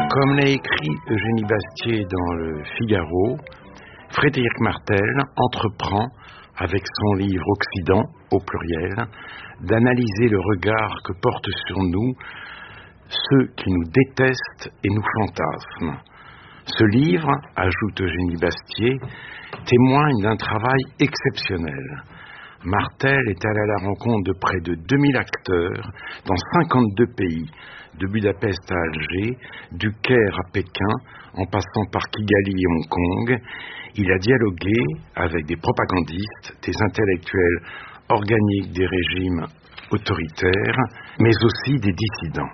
Comme l'a écrit Eugénie Bastier dans le Figaro, Frédéric Martel entreprend, avec son livre Occident, au pluriel, d'analyser le regard que portent sur nous ceux qui nous détestent et nous fantasment. Ce livre, ajoute Eugénie Bastier, témoigne d'un travail exceptionnel. Martel est allé à la rencontre de près de 2000 acteurs dans 52 pays, de Budapest à Alger, du Caire à Pékin, en passant par Kigali et Hong Kong. Il a dialogué avec des propagandistes, des intellectuels organiques des régimes autoritaires, mais aussi des dissidents.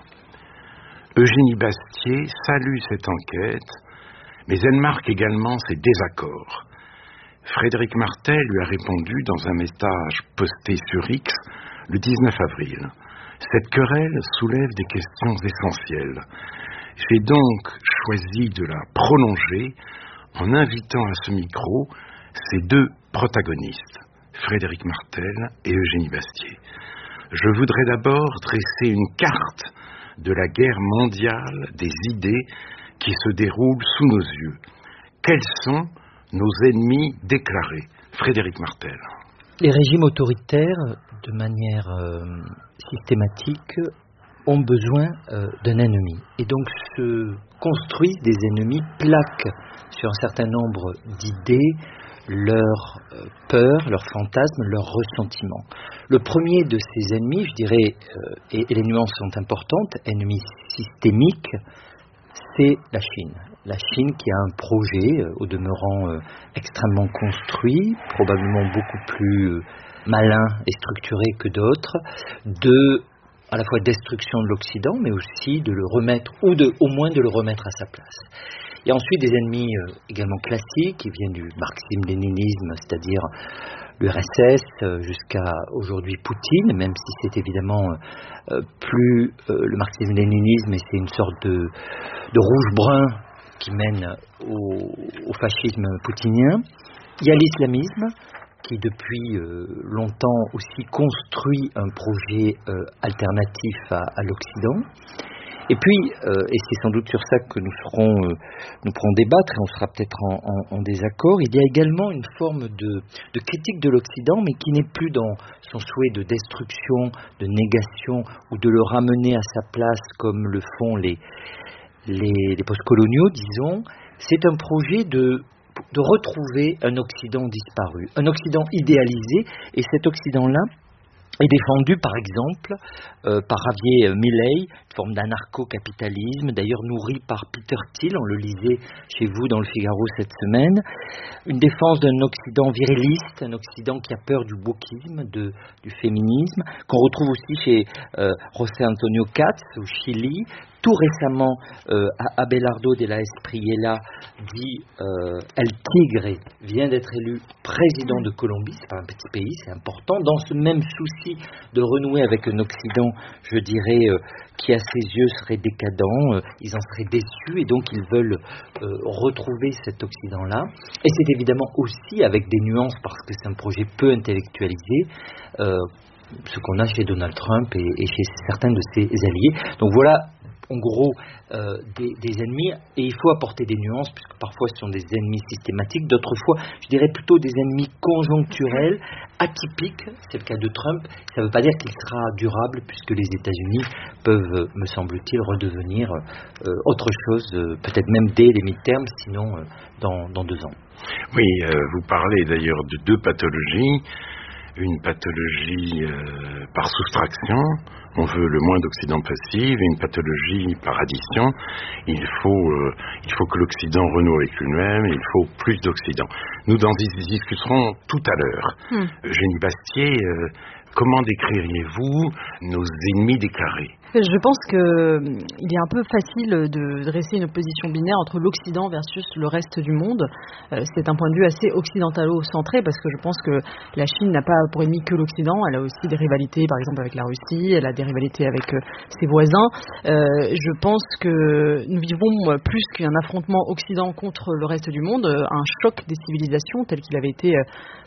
Eugénie Bastier salue cette enquête, mais elle marque également ses désaccords. Frédéric Martel lui a répondu dans un message posté sur X le 19 avril. Cette querelle soulève des questions essentielles. J'ai donc choisi de la prolonger en invitant à ce micro ces deux protagonistes, Frédéric Martel et Eugénie Bastier. Je voudrais d'abord dresser une carte de la guerre mondiale des idées qui se déroule sous nos yeux. Quels sont nos ennemis déclarés? Frédéric Martel. Les régimes autoritaires, de manière systématique, ont besoin d'un ennemi. Et donc se construisent des ennemis, plaquent sur un certain nombre d'idées leurs peurs, leurs fantasmes, leurs ressentiments. Le premier de ces ennemis, je dirais, et les nuances sont importantes, ennemi systémique, c'est la Chine. La Chine qui a un projet, au demeurant extrêmement construit, probablement beaucoup plus malin et structuré que d'autres, à la fois destruction de l'Occident, mais aussi de le remettre, au moins de le remettre à sa place. Il y a ensuite des ennemis également classiques qui viennent du marxisme-léninisme, c'est-à-dire l'URSS, jusqu'à aujourd'hui Poutine, même si c'est évidemment plus le marxisme-léninisme, et c'est une sorte de rouge-brun qui mène au fascisme poutinien. Il y a l'islamisme, qui depuis longtemps aussi construit un projet alternatif à l'Occident. Et puis, et c'est sans doute sur ça que nous pourrons débattre, et on sera peut-être en désaccord, il y a également une forme de critique de l'Occident, mais qui n'est plus dans son souhait de destruction, de négation, ou de le ramener à sa place comme le font les postcoloniaux, disons. C'est un projet de retrouver un Occident disparu, un Occident idéalisé, et cet Occident-là est défendu par exemple par Javier Milei, une forme d'anarcho-capitalisme, d'ailleurs nourri par Peter Thiel, on le lisait chez vous dans le Figaro cette semaine, une défense d'un Occident viriliste, un Occident qui a peur du wokisme, du féminisme, qu'on retrouve aussi chez José Antonio Katz au Chili. Tout récemment, Abelardo de la Espriella dit El Tigre vient d'être élu président de Colombie, c'est pas un petit pays, c'est important, dans ce même souci de renouer avec un Occident, je dirais, qui à ses yeux serait décadent, ils en seraient déçus, et donc ils veulent retrouver cet Occident-là. Et c'est évidemment aussi avec des nuances, parce que c'est un projet peu intellectualisé, ce qu'on a chez Donald Trump et chez certains de ses alliés. Donc voilà, en gros, des ennemis, et il faut apporter des nuances, puisque parfois ce sont des ennemis systématiques, d'autres fois, je dirais plutôt des ennemis conjoncturels, atypiques, c'est le cas de Trump. Ça ne veut pas dire qu'il sera durable, puisque les États-Unis peuvent, me semble-t-il, redevenir autre chose, peut-être même dès les mi-termes, sinon dans 2 ans. Oui, vous parlez d'ailleurs de 2 pathologies. Une pathologie par soustraction, on veut le moins d'Occident possible, et une pathologie par addition, il faut que l'Occident renoue avec lui-même, il faut plus d'Occident. Nous en discuterons tout à l'heure. Eugénie Bastier, comment décririez-vous nos ennemis déclarés? Je pense qu'il est un peu facile de dresser une opposition binaire entre l'Occident versus le reste du monde. C'est un point de vue assez occidentalo-centré, parce que je pense que la Chine n'a pas pour ennemi que l'Occident. Elle a aussi des rivalités, par exemple avec la Russie, elle a des rivalités avec ses voisins. Je pense que nous vivons plus qu'un affrontement Occident contre le reste du monde, un choc des civilisations tel qu'il avait été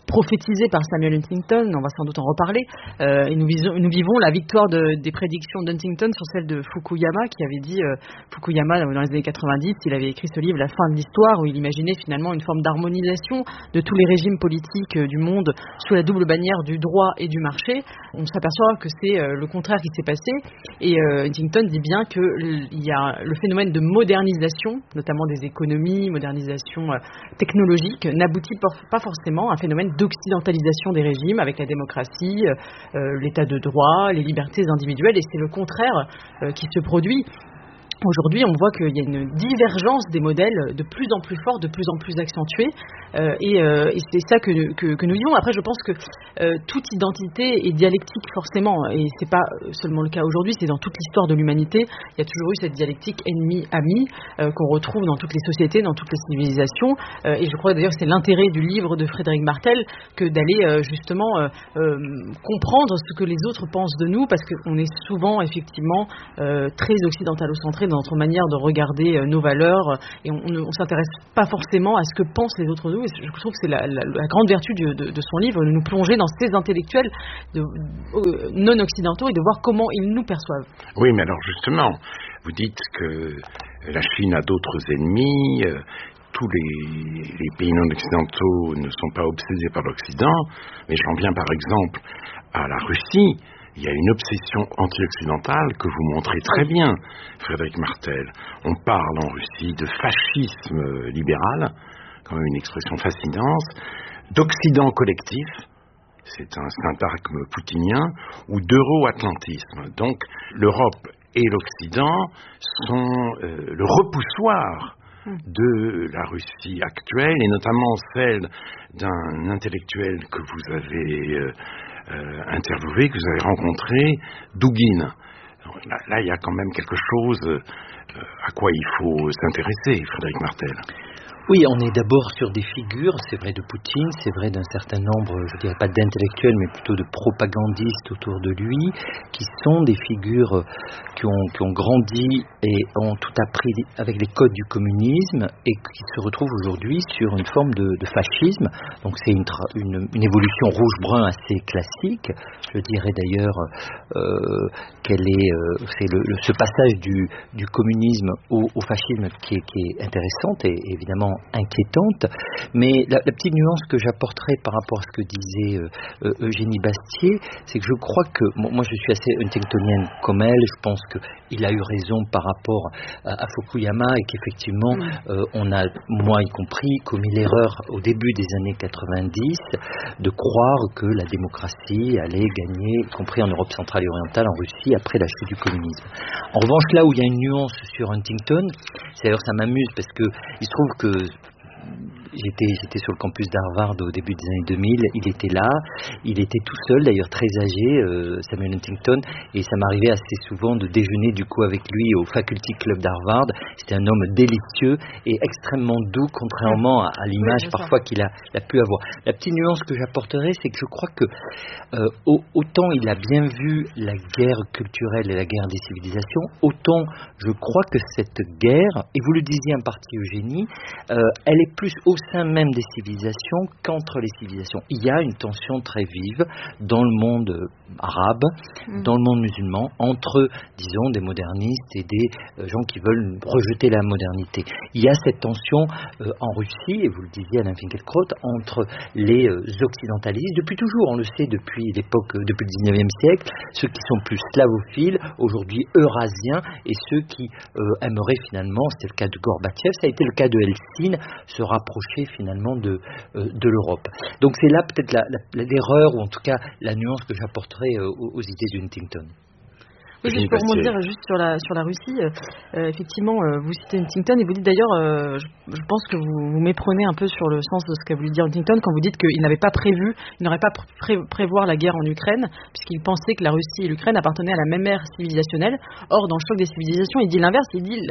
prophétisé par Samuel Huntington, on va sans doute en reparler, et nous vivons la victoire des prédictions d'Huntington sur celle de Fukuyama, qui avait dit, Fukuyama dans les années 90, il avait écrit ce livre, La fin de l'histoire, où il imaginait finalement une forme d'harmonisation de tous les régimes politiques du monde sous la double bannière du droit et du marché. On s'aperçoit que c'est le contraire qui s'est passé, et Huntington dit bien qu'il y a le phénomène de modernisation, notamment des économies, modernisation technologique, n'aboutit pas forcément à un phénomène d'occidentalisation des régimes avec la démocratie, l'état de droit, les libertés individuelles, et c'est le contraire qui se produit. Aujourd'hui, on voit qu'il y a une divergence des modèles de plus en plus forte, de plus en plus accentuée, et c'est ça que nous vivons. Après, je pense que toute identité est dialectique forcément, et c'est pas seulement le cas aujourd'hui, c'est dans toute l'histoire de l'humanité. Il y a toujours eu cette dialectique ennemi-ami qu'on retrouve dans toutes les sociétés, dans toutes les civilisations, et je crois d'ailleurs que c'est l'intérêt du livre de Frédéric Martel que d'aller justement comprendre ce que les autres pensent de nous, parce qu'on est souvent effectivement très occidentalo-centré dans notre manière de regarder nos valeurs, et on ne s'intéresse pas forcément à ce que pensent les autres de nous. Et je trouve que c'est la grande vertu de son livre, de nous plonger dans ces intellectuels non occidentaux et de voir comment ils nous perçoivent. Oui, mais alors justement, vous dites que la Chine a d'autres ennemis, tous les pays non occidentaux ne sont pas obsédés par l'Occident, mais j'en viens par exemple à la Russie. Il y a une obsession anti-occidentale que vous montrez très bien, Frédéric Martel. On parle en Russie de fascisme libéral, quand même une expression fascinante, d'Occident collectif, c'est un syntagme poutinien, ou d'euro-atlantisme. Donc l'Europe et l'Occident sont le repoussoir de la Russie actuelle, et notamment celle d'un intellectuel que vous avez interviewé, que vous avez rencontré, Douguine. Là, il y a quand même quelque chose à quoi il faut s'intéresser, Frédéric Martel. Oui, on est d'abord sur des figures, c'est vrai de Poutine, c'est vrai d'un certain nombre, je ne dirais pas d'intellectuels, mais plutôt de propagandistes autour de lui, qui sont des figures qui ont grandi et ont tout appris avec les codes du communisme et qui se retrouvent aujourd'hui sur une forme de fascisme. Donc c'est une évolution rouge-brun assez classique. Je dirais d'ailleurs qu'elle est, c'est ce passage du communisme au fascisme qui est intéressante et évidemment inquiétante, mais la petite nuance que j'apporterai par rapport à ce que disait Eugénie Bastier, c'est que je crois que, moi je suis assez huntingtonienne comme elle, je pense qu'il a eu raison par rapport à Fukuyama et qu'effectivement on a, moi y compris, commis l'erreur au début des années 90 de croire que la démocratie allait gagner, y compris en Europe centrale et orientale, en Russie, après la chute du communisme. En revanche, là où il y a une nuance sur Huntington, d'ailleurs ça m'amuse parce que il se trouve que j'étais sur le campus d'Harvard au début des années 2000, il était là, il était tout seul, d'ailleurs très âgé, Samuel Huntington, et ça m'arrivait assez souvent de déjeuner du coup avec lui au Faculty Club d'Harvard. C'était un homme délicieux et extrêmement doux, contrairement à l'image parfois qu'il a pu avoir. La petite nuance que j'apporterai, c'est que je crois que autant il a bien vu la guerre culturelle et la guerre des civilisations, autant je crois que cette guerre, et vous le disiez en partie Eugénie, elle est plus au sein même des civilisations qu'entre les civilisations. Il y a une tension très vive dans le monde arabe, dans le monde musulman, entre, disons, des modernistes et des gens qui veulent rejeter la modernité. Il y a cette tension en Russie, et vous le disiez Alain Finkielkraut, entre les occidentalistes, depuis toujours, on le sait depuis l'époque, depuis le 19e siècle, ceux qui sont plus slavophiles, aujourd'hui eurasiens, et ceux qui aimeraient finalement, c'était le cas de Gorbatchev, ça a été le cas de Helsinki, se rapprocher finalement de l'Europe. Donc c'est là peut-être l'erreur, ou en tout cas la nuance que j'apporterai aux idées de Huntington. Oui, je peux rebondir juste sur la Russie. Effectivement, vous citez Huntington et vous dites d'ailleurs, je pense que vous méprenez un peu sur le sens de ce qu'a voulu dire Huntington quand vous dites qu'il n'avait pas prévu, il n'aurait pas prévoir la guerre en Ukraine, puisqu'il pensait que la Russie et l'Ukraine appartenaient à la même ère civilisationnelle. Or, dans le choc des civilisations, il dit l'inverse, il dit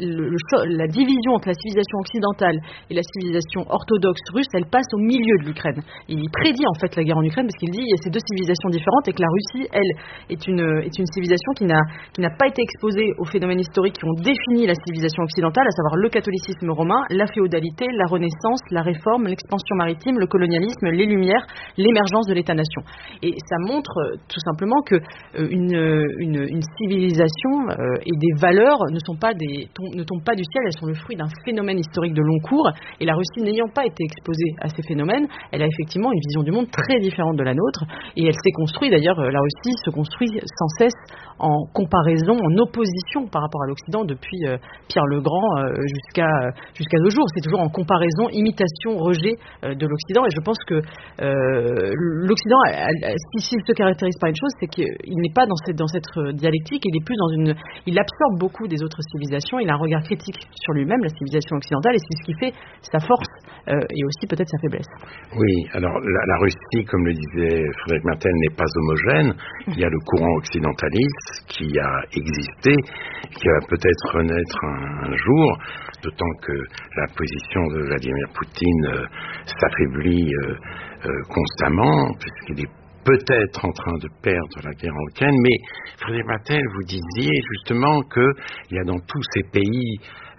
la division entre la civilisation occidentale et la civilisation orthodoxe russe, elle passe au milieu de l'Ukraine. Il prédit en fait la guerre en Ukraine parce qu'il dit il y a ces deux civilisations différentes et que la Russie, elle, est une civilisation civilisation qui n'a pas été exposée aux phénomènes historiques qui ont défini la civilisation occidentale, à savoir le catholicisme romain, la féodalité, la Renaissance, la Réforme, l'expansion maritime, le colonialisme, les Lumières, l'émergence de l'État-nation. Et ça montre tout simplement que une civilisation et des valeurs ne tombent pas du ciel, elles sont le fruit d'un phénomène historique de long cours. Et la Russie n'ayant pas été exposée à ces phénomènes, elle a effectivement une vision du monde très différente de la nôtre. Et elle s'est construite, d'ailleurs, la Russie se construit sans cesse en comparaison, en opposition par rapport à l'Occident depuis Pierre le Grand jusqu'à nos jours. C'est toujours en comparaison, imitation, rejet de l'Occident. Et je pense que l'Occident, s'il se caractérise par une chose, c'est qu'il n'est pas dans cette dialectique. Il absorbe beaucoup des autres civilisations. Il a un regard critique sur lui-même, la civilisation occidentale, et c'est ce qui fait sa force et aussi peut-être sa faiblesse. Oui, alors la Russie, comme le disait Frédéric Martel, n'est pas homogène. Il y a le courant occidentaliste qui a existé, qui va peut-être renaître un jour, d'autant que la position de Vladimir Poutine s'affaiblit constamment, puisqu'il est peut-être en train de perdre la guerre en Ukraine. Mais Frédéric Martel, vous disiez justement qu'il y a dans tous ces pays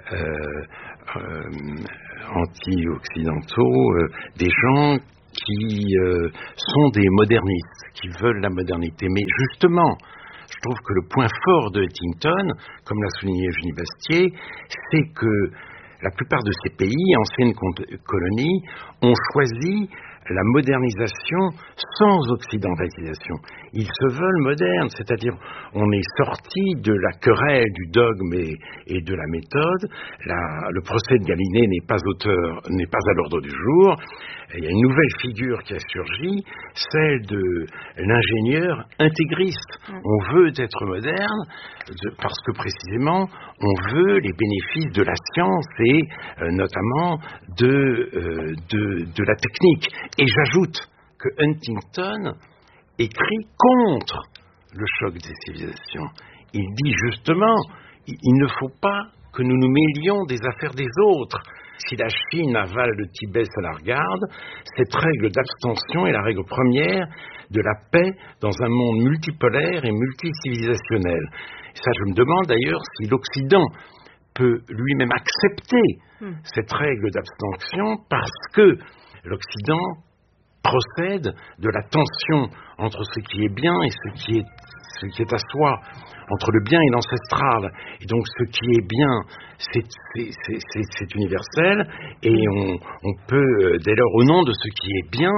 anti-occidentaux des gens qui sont des modernistes, qui veulent la modernité. Mais justement, je trouve que le point fort de Huntington, comme l'a souligné Eugénie Bastier, c'est que la plupart de ces pays, anciennes colonies, ont choisi la modernisation sans occidentalisation. Ils se veulent modernes, c'est-à-dire on est sorti de la querelle du dogme et de la méthode. Le procès de Galilée n'est pas à l'ordre du jour. Il y a une nouvelle figure qui a surgi, celle de l'ingénieur intégriste. On veut être moderne parce que précisément on veut les bénéfices de la science et notamment de la technique. Et j'ajoute que Huntington écrit contre le choc des civilisations. Il dit justement, il ne faut pas que nous nous mêlions des affaires des autres. Si la Chine avale le Tibet, ça la regarde. Cette règle d'abstention est la règle première de la paix dans un monde multipolaire et multicivilisationnel. Et ça, je me demande d'ailleurs si l'Occident peut lui-même accepter cette règle d'abstention, parce que l'Occident procède de la tension entre ce qui est bien et ce qui est à soi, entre le bien et l'ancestral. Et donc ce qui est bien, c'est universel, et on peut dès lors, au nom de ce qui est bien,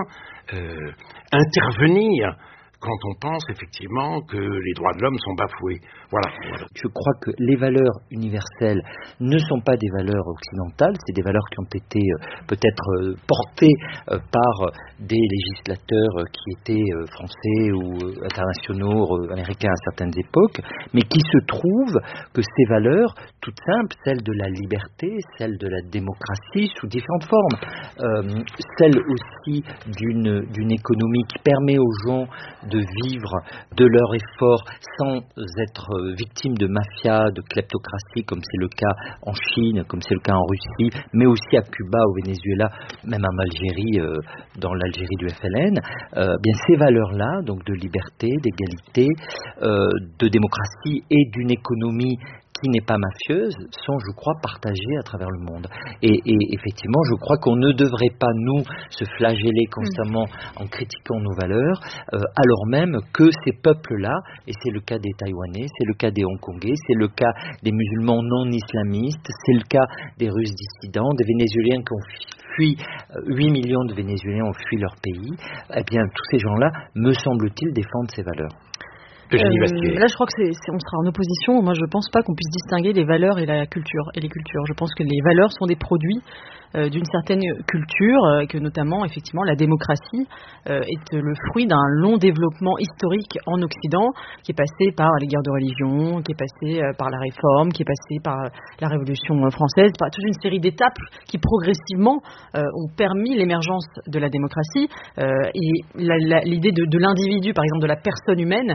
intervenir quand on pense effectivement que les droits de l'homme sont bafoués. Voilà. Je crois que les valeurs universelles ne sont pas des valeurs occidentales, c'est des valeurs qui ont été peut-être portées par des législateurs qui étaient français ou internationaux, américains à certaines époques, mais qui se trouve que ces valeurs, toutes simples, celles de la liberté, celles de la démocratie sous différentes formes, celles aussi d'une économie qui permet aux gens de vivre de leur effort sans être victimes de mafia, de kleptocratie, comme c'est le cas en Chine, comme c'est le cas en Russie, mais aussi à Cuba, au Venezuela, même en Algérie, dans l'Algérie du FLN, bien ces valeurs-là, donc de liberté, d'égalité, de démocratie et d'une économie qui n'est pas mafieuse, sont, je crois, partagées à travers le monde. Et effectivement, je crois qu'on ne devrait pas, nous, se flageller constamment en critiquant nos valeurs, alors même que ces peuples-là, et c'est le cas des Taïwanais, c'est le cas des Hongkongais, c'est le cas des musulmans non islamistes, c'est le cas des Russes dissidents, des Vénézuéliens qui ont fui, 8 millions de Vénézuéliens ont fui leur pays, eh bien, tous ces gens-là, me semble-t-il, défendent ces valeurs. Là, je crois que on sera en opposition. Moi, je ne pense pas qu'on puisse distinguer les valeurs et la culture et les cultures. Je pense que les valeurs sont des produits d'une certaine culture, et que notamment, effectivement, la démocratie est le fruit d'un long développement historique en Occident, qui est passé par les guerres de religion, qui est passé par la Réforme, qui est passé par la Révolution française, par toute une série d'étapes qui progressivement ont permis l'émergence de la démocratie. Et l'idée de l'individu, par exemple, de la personne humaine, pour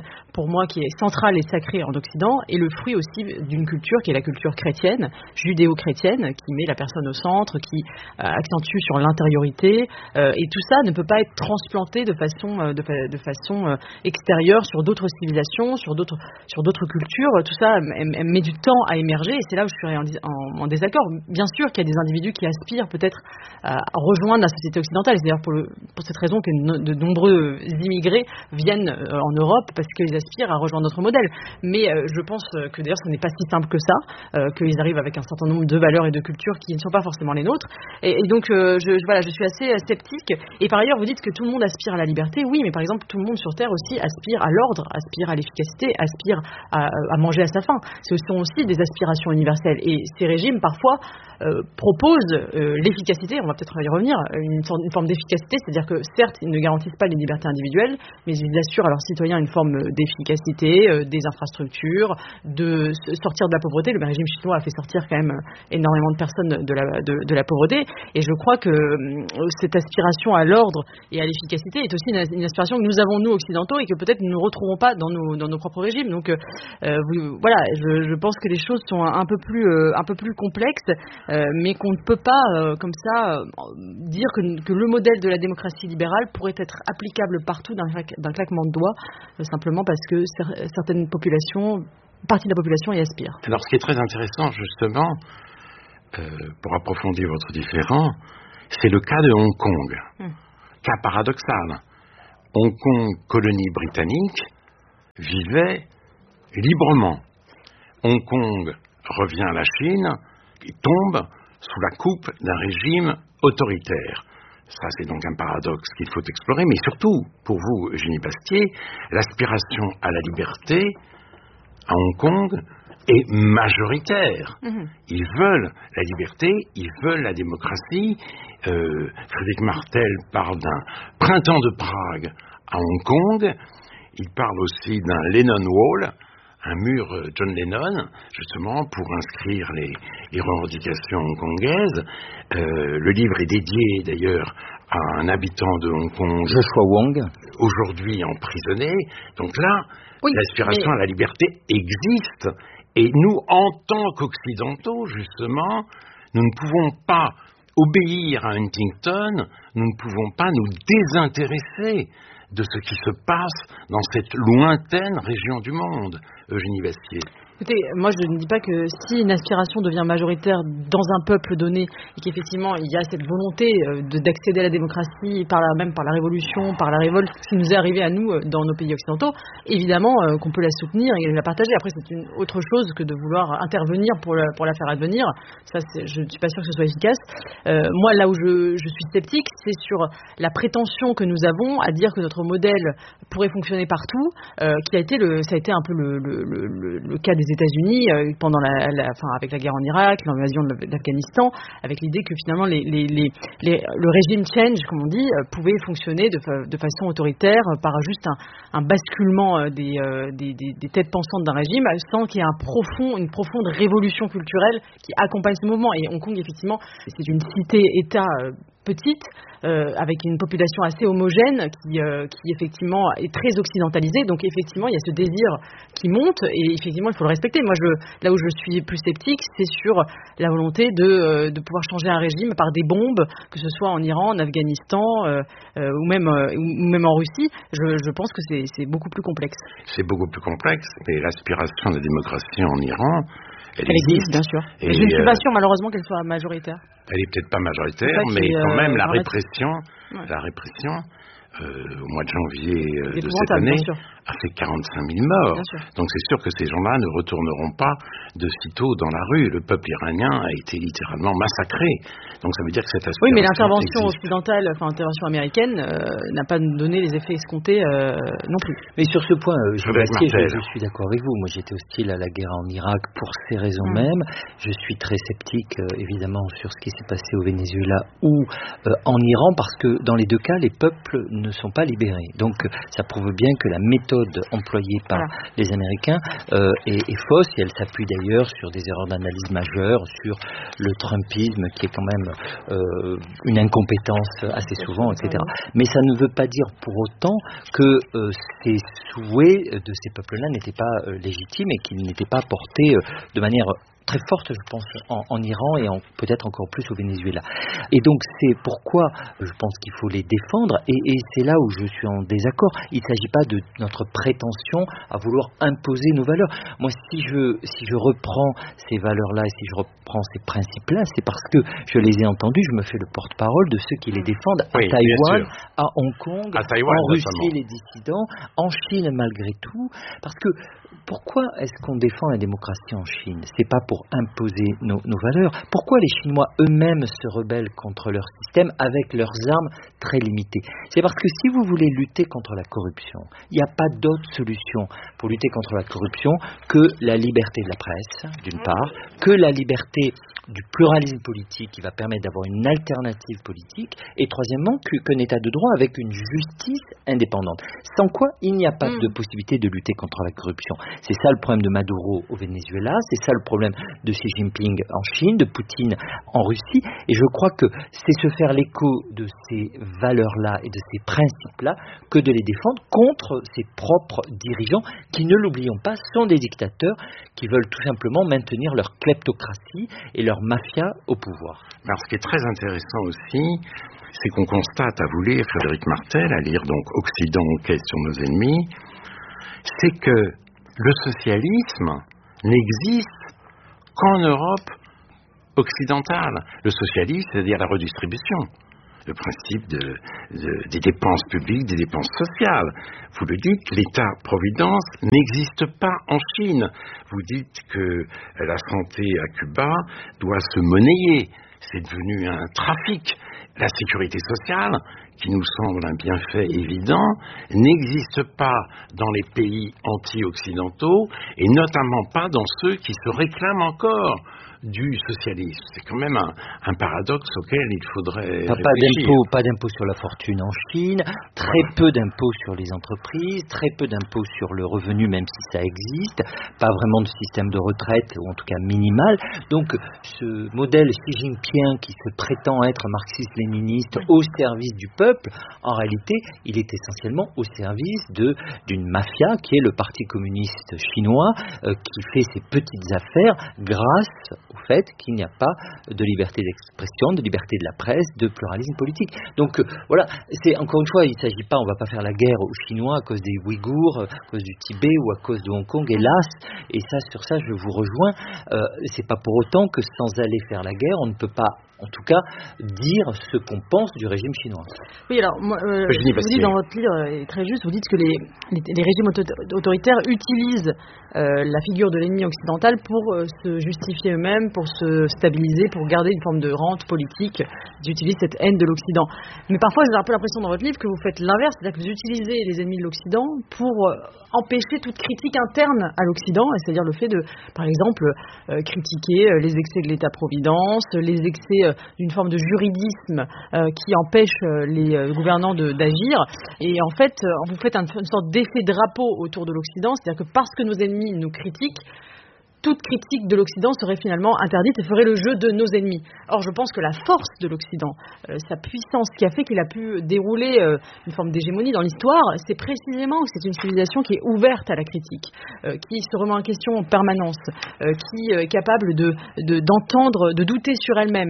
pour moi, qui est centrale et sacrée en Occident, est le fruit aussi d'une culture qui est la culture chrétienne, judéo-chrétienne, qui met la personne au centre, qui accentue sur l'intériorité, et tout ça ne peut pas être transplanté de façon extérieure sur d'autres civilisations, sur d'autres cultures. Tout ça met du temps à émerger, et c'est là où je suis en désaccord. Bien sûr qu'il y a des individus qui aspirent peut-être à rejoindre la société occidentale. C'est d'ailleurs pour cette raison que de nombreux immigrés viennent en Europe, parce qu'ils aspirent à rejoindre notre modèle. Mais je pense que d'ailleurs ce n'est pas si simple que ça, qu'ils arrivent avec un certain nombre de valeurs et de cultures qui ne sont pas forcément les nôtres. Et donc je suis assez sceptique. Et par ailleurs, vous dites que tout le monde aspire à la liberté. Oui, mais par exemple, tout le monde sur Terre aussi aspire à l'ordre, aspire à l'efficacité, aspire à manger à sa faim. Ce sont aussi des aspirations universelles. Et ces régimes, parfois, proposent l'efficacité, on va peut-être y revenir, une forme d'efficacité, c'est-à-dire que certes, ils ne garantissent pas les libertés individuelles, mais ils assurent à leurs citoyens une forme d'efficacité, des infrastructures, de sortir de la pauvreté. Le régime chinois a fait sortir quand même énormément de personnes de la pauvreté, et je crois que cette aspiration à l'ordre et à l'efficacité est aussi une aspiration que nous avons, nous, occidentaux, et que peut-être nous ne retrouvons pas dans nos propres régimes. Donc voilà, je pense que les choses sont un peu plus complexes, mais qu'on ne peut pas, comme ça, dire que le modèle de la démocratie libérale pourrait être applicable partout d'un claquement de doigts, simplement parce que certaines populations, partie de la population y aspire. Alors, ce qui est très intéressant, justement, pour approfondir votre différend, c'est le cas de Hong Kong. Cas paradoxal. Hong Kong, colonie britannique, vivait librement. Hong Kong revient à la Chine et tombe sous la coupe d'un régime autoritaire. Ça, c'est donc un paradoxe qu'il faut explorer, mais surtout, pour vous, Eugénie Bastier, l'aspiration à la liberté à Hong Kong est majoritaire. Ils veulent la liberté, ils veulent la démocratie. Frédéric Martel parle d'un printemps de Prague à Hong Kong. Il parle aussi d'un Lennon Wall, un mur John Lennon, justement pour inscrire les revendications hongkongaises. Le livre est dédié d'ailleurs à un habitant de Hong Kong, Joshua Wong, aujourd'hui emprisonné. Donc là, l'aspiration à la liberté existe. Et nous, en tant qu'Occidentaux, justement, nous ne pouvons pas obéir à Huntington, nous ne pouvons pas nous désintéresser de ce qui se passe dans cette lointaine région du monde, Eugénie Bastier. Écoutez, moi je ne dis pas que si une aspiration devient majoritaire dans un peuple donné et qu'effectivement il y a cette volonté d'accéder à la démocratie même par la révolution, par la révolte, ce qui nous est arrivé à nous dans nos pays occidentaux, évidemment qu'on peut la soutenir et la partager. Après c'est une autre chose que de vouloir intervenir pour la faire advenir. Ça, je ne suis pas sûre que ce soit efficace. Moi là où je suis sceptique, c'est sur la prétention que nous avons à dire que notre modèle pourrait fonctionner partout, ça a été un peu le cas des États-Unis pendant avec la guerre en Irak, l'invasion de l'Afghanistan, avec l'idée que finalement le régime change, comme on dit, pouvait fonctionner de façon autoritaire par juste un basculement des têtes pensantes d'un régime, sans qu'il y ait une profonde révolution culturelle qui accompagne ce mouvement. Et Hong Kong, effectivement, c'est une cité-État petite, avec une population assez homogène qui effectivement est très occidentalisée. Donc effectivement, il y a ce désir qui monte et effectivement, il faut le respecter. Moi, là où je suis plus sceptique, c'est sur la volonté de pouvoir changer un régime par des bombes, que ce soit en Iran, en Afghanistan ou même en Russie. Je pense que c'est beaucoup plus complexe. C'est beaucoup plus complexe, mais l'aspiration de la démocratie en Iran, elle existe, bien sûr. Et je ne suis pas sûre, malheureusement, qu'elle soit majoritaire. Elle est peut-être pas majoritaire, mais quand même, la répression, au mois de janvier de cette année, a fait 45 000 morts. Donc c'est sûr que ces gens-là ne retourneront pas de sitôt dans la rue. Le peuple iranien a été littéralement massacré. Donc ça veut dire que cette aspiration... Oui, mais l'intervention occidentale, l'intervention américaine, n'a pas donné les effets escomptés non plus. Mais sur ce point, je suis d'accord avec vous. Moi, j'étais hostile à la guerre en Irak pour ces raisons mêmes. Je suis très sceptique, évidemment, sur ce qui s'est passé au Venezuela ou en Iran, parce que dans les deux cas, les peuples ne sont pas libérés. Donc ça prouve bien que la méthode employée par les Américains est fausse, et elle s'appuie d'ailleurs sur des erreurs d'analyse majeures, sur le trumpisme qui est quand même une incompétence assez souvent, etc. Mais ça ne veut pas dire pour autant que ces souhaits de ces peuples-là n'étaient pas légitimes et qu'ils n'étaient pas portés de manière très forte, je pense, en Iran et peut-être encore plus au Venezuela. Et donc, c'est pourquoi je pense qu'il faut les défendre, et c'est là où je suis en désaccord. Il ne s'agit pas de notre prétention à vouloir imposer nos valeurs. Moi, si je reprends ces valeurs-là et si je reprends ces principes-là, c'est parce que je les ai entendus, je me fais le porte-parole de ceux qui les défendent à Taïwan, à Hong Kong, en Russie, les dissidents, en Chine malgré tout, parce que pourquoi est-ce qu'on défend la démocratie en Chine? C'est pas pour imposer nos valeurs. Pourquoi les Chinois eux-mêmes se rebellent contre leur système avec leurs armes très limitées? C'est parce que si vous voulez lutter contre la corruption, il n'y a pas d'autre solution pour lutter contre la corruption que la liberté de la presse, d'une part, que la liberté du pluralisme politique qui va permettre d'avoir une alternative politique, et troisièmement, qu'un état de droit avec une justice indépendante. Sans quoi, il n'y a pas de possibilité de lutter contre la corruption. C'est ça le problème de Maduro au Venezuela, c'est ça le problème de Xi Jinping en Chine, de Poutine en Russie, et je crois que c'est se faire l'écho de ces valeurs-là et de ces principes-là que de les défendre contre ses propres dirigeants qui, ne l'oublions pas, sont des dictateurs qui veulent tout simplement maintenir leur kleptocratie et leur mafia au pouvoir. Alors, ce qui est très intéressant aussi, c'est qu'on constate, à vous lire, Frédéric Martel, à lire donc Occident enquête sur nos ennemis, c'est que le socialisme n'existe qu'en Europe occidentale. Le socialisme, c'est-à-dire la redistribution. Le principe des dépenses publiques, des dépenses sociales. Vous le dites, l'État-providence n'existe pas en Chine. Vous dites que la santé à Cuba doit se monnayer. C'est devenu un trafic. La sécurité sociale, qui nous semble un bienfait évident, n'existe pas dans les pays anti-occidentaux et notamment pas dans ceux qui se réclament encore du socialisme. C'est quand même un paradoxe auquel il faudrait réfléchir. Pas d'impôt sur la fortune en Chine, très peu d'impôts sur les entreprises, très peu d'impôts sur le revenu, même si ça existe, pas vraiment de système de retraite, ou en tout cas minimal. Donc ce modèle Xi Jinping qui se prétend être marxiste-léniniste au service du peuple, en réalité, il est essentiellement au service d'une mafia qui est le Parti communiste chinois, qui fait ses petites affaires grâce au fait qu'il n'y a pas de liberté d'expression, de liberté de la presse, de pluralisme politique. Donc voilà, c'est encore une fois, il ne s'agit pas, on ne va pas faire la guerre aux Chinois à cause des Ouïghours, à cause du Tibet ou à cause de Hong Kong, hélas, et ça, sur ça, je vous rejoins. C'est pas pour autant que sans aller faire la guerre, on ne peut pas, en tout cas, dire ce qu'on pense du régime chinois. Oui, alors, moi, vous dites dans votre livre, et très juste, vous dites que les régimes autoritaires utilisent la figure de l'ennemi occidental pour se justifier eux-mêmes, pour se stabiliser, pour garder une forme de rente politique. Ils utilisent cette haine de l'Occident. Mais parfois, j'ai un peu l'impression dans votre livre que vous faites l'inverse, c'est-à-dire que vous utilisez les ennemis de l'Occident pour empêcher toute critique interne à l'Occident, c'est-à-dire le fait de, par exemple, critiquer les excès de l'État-providence, les excès d'une forme de juridisme qui empêche les gouvernants d'agir. Et en fait, vous faites une sorte d'effet drapeau autour de l'Occident, c'est-à-dire que parce que nos ennemis nous critiquent, toute critique de l'Occident serait finalement interdite et ferait le jeu de nos ennemis. Or, je pense que la force de l'Occident, sa puissance qui a fait qu'il a pu dérouler une forme d'hégémonie dans l'histoire, c'est précisément que c'est une civilisation qui est ouverte à la critique, qui se remet en question en permanence, qui est capable d'entendre, de douter sur elle-même,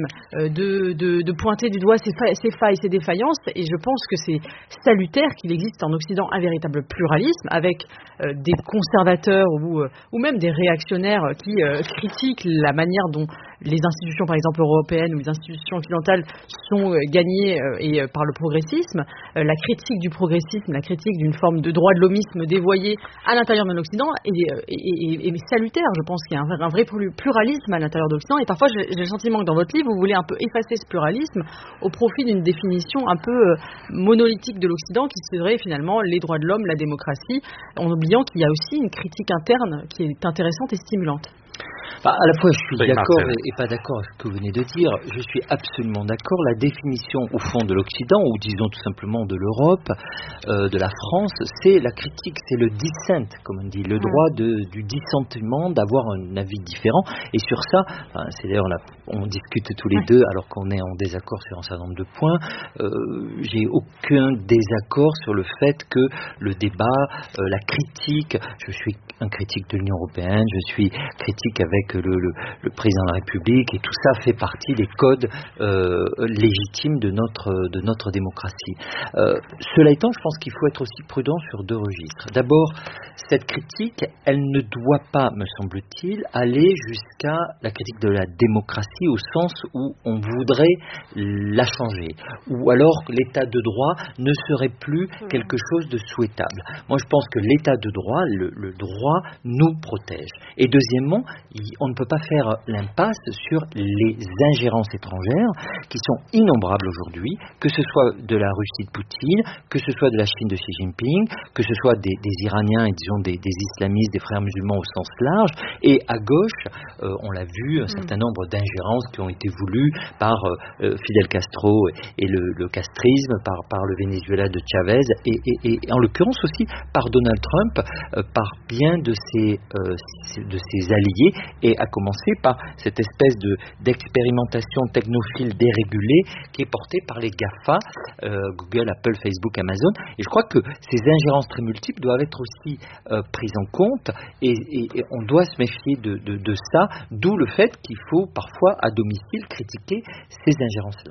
de pointer du doigt ses failles, ses défaillances. Et je pense que c'est salutaire qu'il existe en Occident un véritable pluralisme avec des conservateurs ou même des réactionnaires qui critiquent la manière dont les institutions, par exemple européennes ou les institutions occidentales, sont gagnées par le progressisme, la critique du progressisme, la critique d'une forme de droit de l'homisme dévoyé à l'intérieur de l'Occident est salutaire. Je pense qu'il y a un vrai pluralisme à l'intérieur de l'Occident, et parfois j'ai le sentiment que dans votre livre, vous voulez un peu effacer ce pluralisme au profit d'une définition un peu monolithique de l'Occident qui serait finalement les droits de l'homme, la démocratie, en oubliant qu'il y a aussi une critique interne qui est intéressante et stimulante. À la fois, je suis d'accord Martel. et pas d'accord avec ce que vous venez de dire. Je suis absolument d'accord. La définition, au fond, de l'Occident, ou disons tout simplement de l'Europe, de la France, c'est la critique, c'est le dissent, comme on dit, le droit du dissentiment, d'avoir un avis différent. Et sur ça, c'est d'ailleurs, on discute tous les deux, alors qu'on est en désaccord sur un certain nombre de points. J'ai aucun désaccord sur le fait que le débat, la critique, je suis un critique de l'Union européenne, je suis critique avec le président de la République, et tout ça fait partie des codes légitimes de notre démocratie. Cela étant, je pense qu'il faut être aussi prudent sur deux registres. D'abord, cette critique, elle ne doit pas, me semble-t-il, aller jusqu'à la critique de la démocratie au sens où on voudrait la changer, ou alors que l'état de droit ne serait plus quelque chose de souhaitable. Moi, je pense que l'état de droit, le droit, nous protège. Et deuxièmement, on ne peut pas faire l'impasse sur les ingérences étrangères qui sont innombrables aujourd'hui, que ce soit de la Russie de Poutine, que ce soit de la Chine de Xi Jinping, que ce soit des Iraniens et disons des islamistes, des frères musulmans au sens large, et à gauche, on l'a vu, un certain nombre d'ingérences qui ont été voulues par Fidel Castro et le castrisme, par le Venezuela de Chavez, et en l'occurrence aussi par Donald Trump, par bien de ses alliés, et à commencer par cette espèce d'expérimentation technophile dérégulée qui est portée par les GAFA, Google, Apple, Facebook, Amazon. Et je crois que ces ingérences très multiples doivent être aussi prises en compte, et on doit se méfier de ça, d'où le fait qu'il faut parfois à domicile critiquer ces ingérences-là.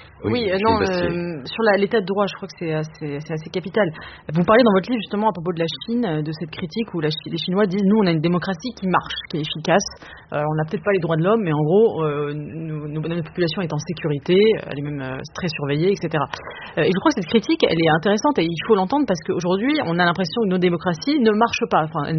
Sur l'état de droit, je crois que c'est assez capital. Vous parlez dans votre livre justement à propos de la Chine, de cette critique où les Chinois disent nous on a une démocratie qui marche, qui est efficace, on n'a peut-être pas les droits de l'homme, mais en gros notre population est en sécurité, elle est même très surveillée, etc. Et je crois que cette critique elle est intéressante et il faut l'entendre parce qu'aujourd'hui on a l'impression que nos démocraties ne marchent pas. Enfin,